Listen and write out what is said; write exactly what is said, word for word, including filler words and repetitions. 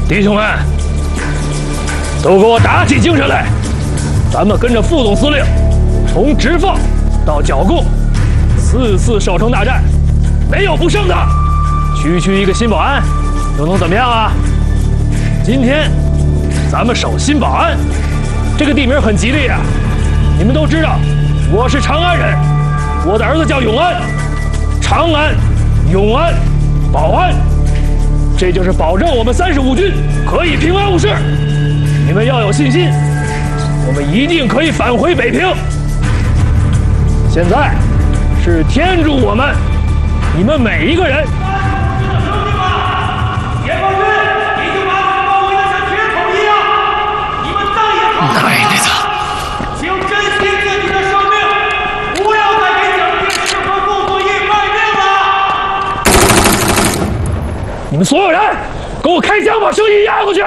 弟兄们，都给我打起精神来！咱们跟着副总司令，从直奉到剿共，四次守城大战，没有不胜的。区区一个新保安，又能怎么样啊？今天咱们守新保安，这个地名很吉利啊！你们都知道，我是长安人，我的儿子叫永安，长安、永安、保安。 这就是保证我们三十五军可以平安无事。你们要有信心，我们一定可以返回北平。现在是天助我们，你们每一个人。解放军已经把我们包围的像铁桶一样，你们再也逃不了。请珍惜自己的生命，不要再给蒋介石和傅作义卖命了。 你们所有人，给我开枪，把声音压过去！